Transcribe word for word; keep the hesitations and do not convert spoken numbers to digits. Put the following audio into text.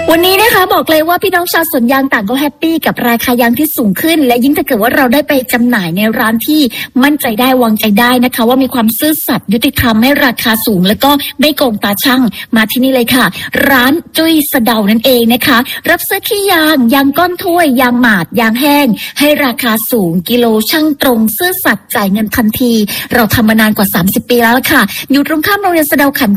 วันนี้นะคะบอกเลยว่าพี่น้องชาวสวนยางต่างก็แฮปปี้กับราคายางที่สูงขึ้นและยิ่งถ้าเกิดว่าเราได้ไปจำหน่ายในร้านที่มั่นใจได้วางใจได้นะคะว่ามีความซื่อสัตย์ยุติธรรมให้ราคาสูงแล้วก็ไม่โกงตาช่างมาที่นี่เลยค่ะร้านจุ้ยสะเดานั่นเองนะคะรับซื้อขี้ยางยางก้อนถ้วยยางหมาดยางแห้งให้ราคาสูงกิโลช่างตรงซื่อสัตย์จ่ายเงินทันทีเราทำมานานกว่าสามสิบปีแล้วค่ะอยู่ตรงข้ามโรงเรียนสะเดาขัน